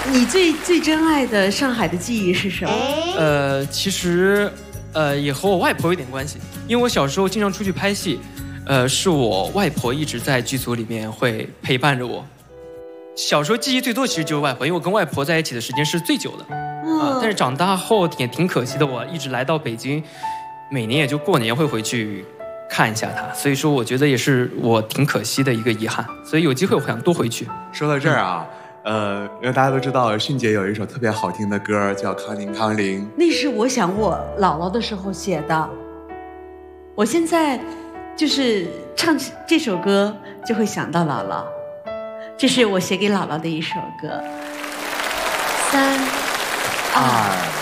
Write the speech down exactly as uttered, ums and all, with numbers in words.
你最最珍爱的上海的记忆是什么？ 呃，其实，呃，也和我外婆有点关系，因为我小时候经常出去拍戏，呃，是我外婆一直在剧组里面会陪伴着我。小时候记忆最多其实就是外婆，因为我跟外婆在一起的时间是最久的，啊、 嗯呃，但是长大后也挺可惜的，我一直来到北京，每年也就过年会回去看一下她，所以说我觉得也是我挺可惜的一个遗憾，所以有机会我想多回去。 说到这儿啊。嗯呃，因为大家都知道，迅姐有一首特别好听的歌叫《康宁康宁》， 那是我想我姥姥的时候写的。我现在就是唱这首歌就会想到姥姥，这是我写给姥姥的一首歌。三、二。